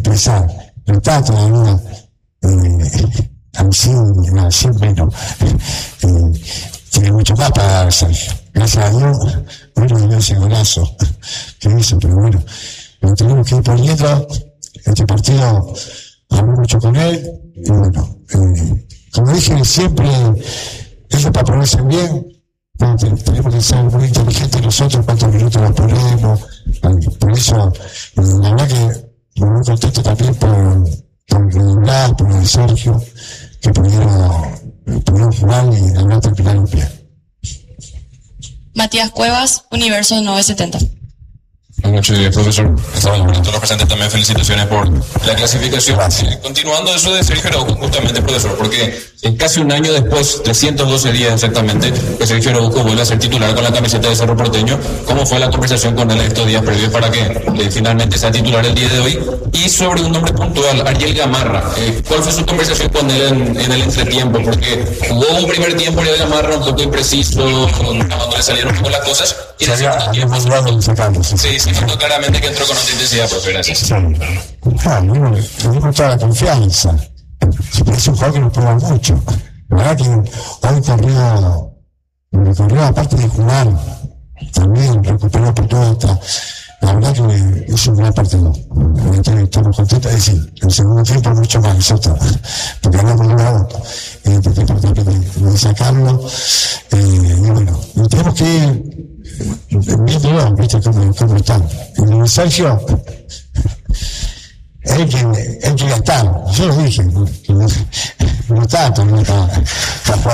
empezar, no está todavía al 100 menos. Tiene mucho más para dar Sergio. Gracias a Dios, bueno, dio ese golazo que hizo, pero bueno, lo tenemos que ir poniendo. Este partido hablé mucho con él, y bueno, como dije, siempre eso para ponerse bien. Tenemos que ser muy inteligentes nosotros, cuántos minutos nos ponemos. Por eso, la verdad que muy contento también por Blas, por Sergio, que pudieron jugar y ganar terminar en pie. Matías Cuevas, Universo 970. Buenas noches, profesor. Estaban todos los presentes también, felicitaciones por la clasificación. Continuando eso de Sergio Araujo, justamente, profesor, porque casi un año después, 312 días exactamente, que Sergio Araujo vuelve a ser titular con la camiseta de Cerro Porteño. ¿Cómo fue la conversación con él estos días previos para que finalmente sea titular el día de hoy? Y sobre un nombre puntual, Ariel Gamarra, ¿cuál fue su conversación con él en el entretiempo? Porque jugó un primer tiempo Ariel Gamarra un poco impreciso, cuando le salieron un poco las cosas, y en el segundo tiempo sí, notó claramente que entró con otra intensidad, profe, gracias. Sí, claro, le dimos toda la confianza. Es un jugador que nos prueba mucho. La verdad que hoy corrió, aparte de jugar, también recuperó pelota. La verdad que es un gran partido. Estamos contentos. Es decir, el segundo tiempo mucho más nosotros, porque habíamos logrado de sacarlo. Y bueno, tenemos que ir viendo, viste cómo están. Y Sergio, él que ya está. Yo lo dije, no está, pero no está.